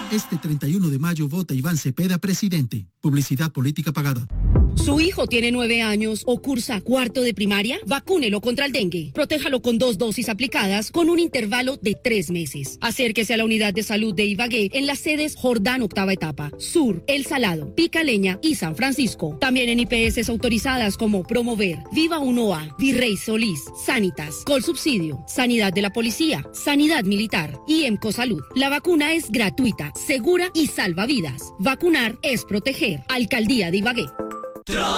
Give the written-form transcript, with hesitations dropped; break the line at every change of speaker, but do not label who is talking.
Este 31 de mayo vota Iván Cepeda presidente. Publicidad política pagada.
¿Su hijo tiene 9 años o cursa cuarto de primaria? Vacúnelo contra el dengue. Protéjalo con 2 dosis aplicadas con un intervalo de 3 meses. Acérquese a la unidad de salud de Ibagué en las sedes Jordán Octava Etapa, Sur, El Salado, Picaleña y San Francisco. También en IPS autorizadas como Promover, Viva 1A, Virrey Solís, Sanitas, Colsubsidio, Sanidad de la Policía, Sanidad Militar y Emcosalud. La vacuna es gratuita, segura y salva vidas. Vacunar es proteger. Alcaldía de Ibagué.